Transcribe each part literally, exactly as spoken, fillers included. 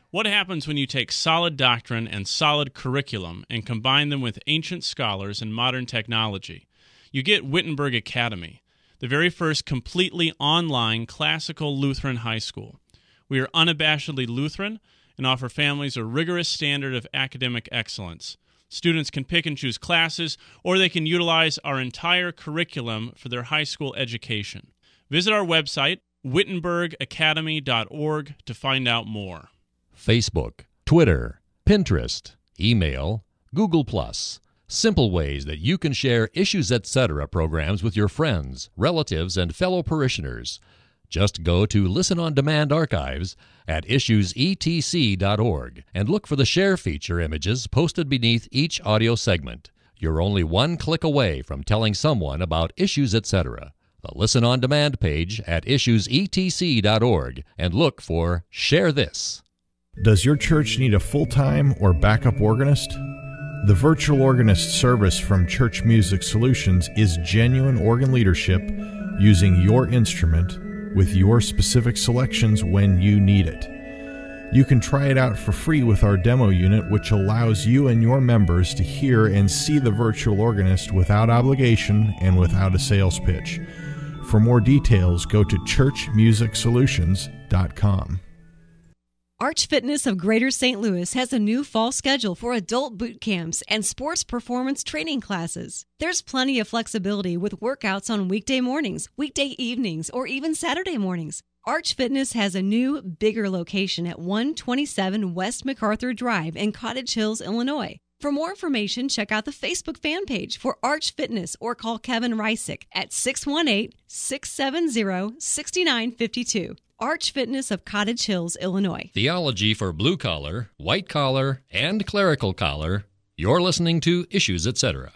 What happens when you take solid doctrine and solid curriculum and combine them with ancient scholars and modern technology? You get Wittenberg Academy, the very first completely online classical Lutheran high school. We are unabashedly Lutheran and offer families a rigorous standard of academic excellence. Students can pick and choose classes, or they can utilize our entire curriculum for their high school education. Visit our website, wittenberg academy dot org, to find out more. Facebook, Twitter, Pinterest, email, Google Plus. Simple ways that you can share Issues Etc. programs with your friends, relatives, and fellow parishioners. Just go to Listen on Demand archives at issues e t c dot org and look for the share feature images posted beneath each audio segment. You're only one click away from telling someone about Issues Etc. The Listen on Demand page at issues e t c dot org and look for Share This. Does your church need a full-time or backup organist? The virtual organist service from Church Music Solutions is genuine organ leadership using your instrument with your specific selections when you need it. You can try it out for free with our demo unit, which allows you and your members to hear and see the virtual organist without obligation and without a sales pitch. For more details, go to church music solutions dot com. Arch Fitness of Greater Saint Louis has a new fall schedule for adult boot camps and sports performance training classes. There's plenty of flexibility with workouts on weekday mornings, weekday evenings, or even Saturday mornings. Arch Fitness has a new, bigger location at one twenty-seven West MacArthur Drive in Cottage Hills, Illinois. For more information, check out the Facebook fan page for Arch Fitness or call Kevin Reisick at six one eight, six seven zero, six nine five two. Arch Fitness of Cottage Hills, Illinois. Theology for blue collar, white collar, and clerical collar. You're listening to Issues Etc.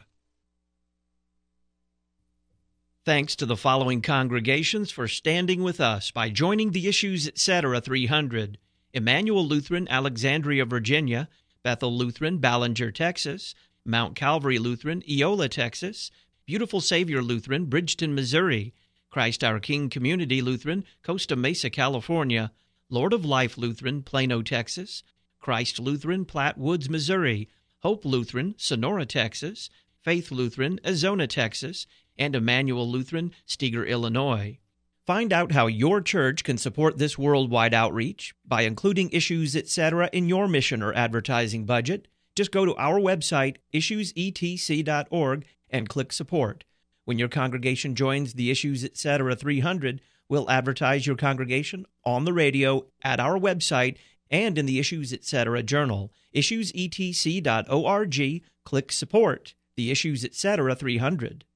Thanks to the following congregations for standing with us by joining the Issues Etc. three hundred. Emmanuel Lutheran, Alexandria, Virginia; Bethel Lutheran, Ballinger, Texas; Mount Calvary Lutheran, Eola, Texas; Beautiful Savior Lutheran, Bridgeton, Missouri; Christ Our King Community Lutheran, Costa Mesa, California; Lord of Life Lutheran, Plano, Texas; Christ Lutheran, Platte Woods, Missouri; Hope Lutheran, Sonora, Texas; Faith Lutheran, Azona, Texas; and Emmanuel Lutheran, Steger, Illinois. Find out how your church can support this worldwide outreach by including Issues Etc. in your mission or advertising budget. Just go to our website, issues e t c dot org, and click Support. When your congregation joins the Issues Etc. three hundred, we'll advertise your congregation on the radio, at our website, and in the Issues Etc. journal. issues e t c dot org, click Support. The Issues Etc. three hundred.